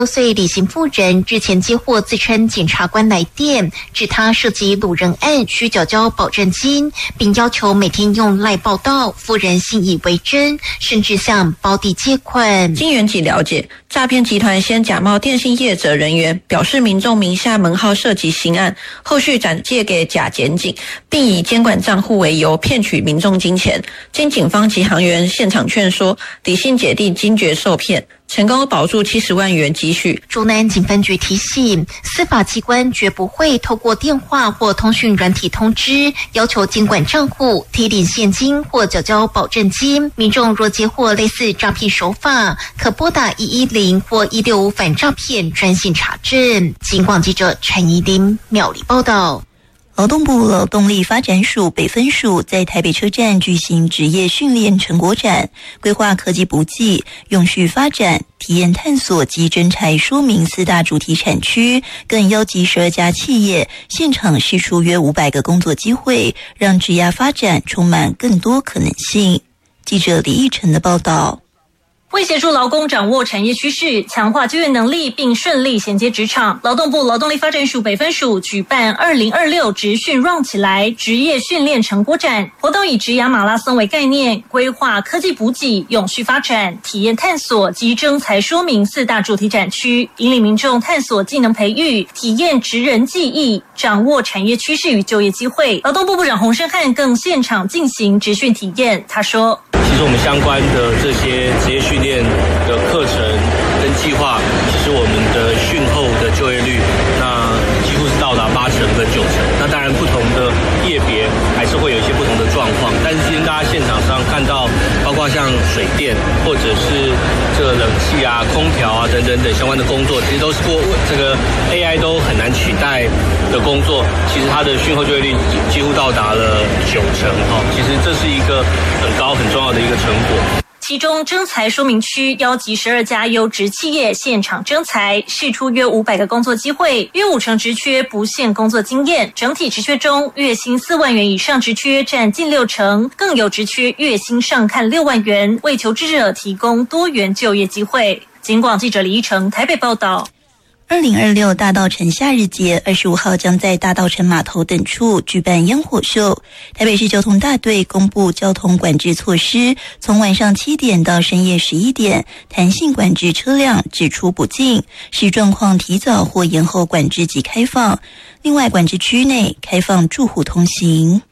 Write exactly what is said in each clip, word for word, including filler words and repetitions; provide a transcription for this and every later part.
六岁李姓妇人日前接获自称检察官来电，指他涉及掳人案需缴交保证金，并要求每天用赖报到，妇人信以为真，甚至向胞弟借款。 经原籍了解，诈骗集团先假冒电信业者人员，表示民众名下门号涉及刑案，后续转借给假检警，并以监管账户为由骗取民众金钱。经警方及行员现场劝说，李姓姐弟惊觉受骗，成功保住七十万元积蓄。 竹南警分局提醒，司法机关绝不会透过电话或通讯软体通知，要求监管账户、提领现金或缴交保证金。民众若接获类似诈骗手法，可拨打一一零或一六五反诈骗专线查证。警广记者陈怡琳苗栗报道。 劳动部劳动力发展署北分署在台北车站举行职业训练成果展，规划科技补给、永续发展、体验探索及征才说明四大主题产区，更邀集十二家企业现场释出约五百个工作机会，让职涯发展充满更多可能性。记者李义成的报道。 为协助劳工掌握产业趋势，强化就业能力，并顺利衔接职场，劳动部劳动力发展署北分署举办二零二六职训 Run 起来职业训练成果展，活动以职涯马拉松为概念，规划科技补给、永续发展、体验探索及征才说明四大主题展区，引领民众探索技能培育，体验职人技艺，掌握产业趋势与就业机会。劳动部部长洪胜汉更现场进行职训体验，他说： 其实我们相关的这些职业训练的课程跟计划，其实我们的训后的就业率，那几乎是到达八成跟九成。那当然不同的业别还是会有一些不同的状况，但是今天大家现场上看到，包括像水电或者是这个冷气啊、空调啊等等等相关的工作，其实都是过这个 A I 都很难取代的工作，其实它的训后就业率几乎到达了九成哈。其实这是一个很高很重要的一个成果。 其中征才说明区邀集十二家优质企业现场征才，释出约五百个工作机会，约五成职缺不限工作经验，整体职缺中月薪四万元以上职缺占近六成，更有职缺月薪上看六万元，为求职者提供多元就业机会。警广记者李一成台北报道。 二零二六大稻埕夏日节二十五号将在大稻埕码头等处举办烟火秀。台北市交通大队公布交通管制措施，从晚上七点到深夜十一点，弹性管制车辆只出不进，视状况提早或延后管制及开放。另外，管制区内开放住户通行。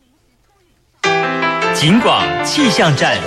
警广气象站。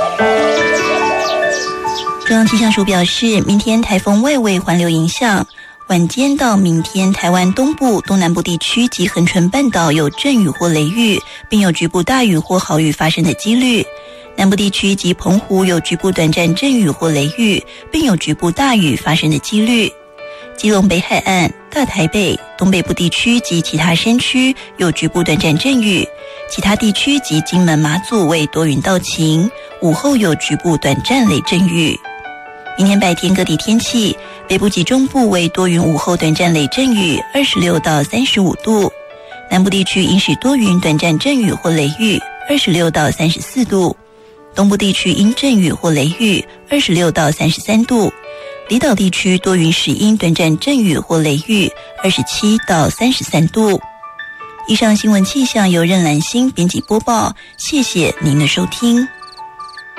中央气象署表示，明天台风外围环流影响，晚间到明天，台湾东部、东南部地区及恒春半岛有阵雨或雷雨，并有局部大雨或豪雨发生的几率。南部地区及澎湖有局部短暂阵雨或雷雨，并有局部大雨发生的几率。基隆北海岸、大台北、东北部地区及其他山区有局部短暂阵雨，其他地区及金门、马祖为多云到晴，午后有局部短暂雷阵雨。明天白天各地天气，北部及中部为多云，午后短暂雷阵雨，二十六到三十五度；南部地区阴时多云，短暂阵雨或雷雨，二十六到三十四度；东部地区阴阵雨或雷雨，二十六到三十三度；离岛地区多云时阴，短暂阵雨或雷雨，二十七到三十三度。以上新闻气象由任兰心编辑播报，谢谢您的收听。